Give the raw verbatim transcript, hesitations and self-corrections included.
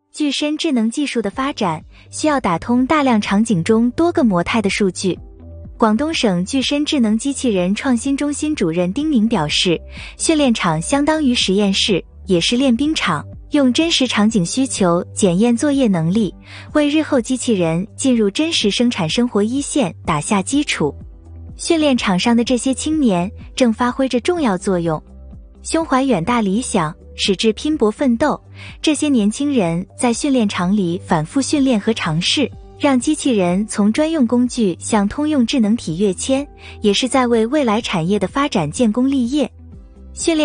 具身智能技术的发展，需要打通大量场景中多个模态的数据。广东省具身智能机器人创新中心主任丁宁表示，训练场相当于实验室，也是练兵场，用真实场景需求检验作业能力，为日后机器人进入真实生产生活一线打下基础。训练场上的这些青年正发挥着重要作用，胸怀远大理想，矢志拼搏奋斗。这些年轻人在训练场里反复训练和尝试，让机器人从专用工具向通用智能体跃迁，也是在为未来产业的发展建功立业。训练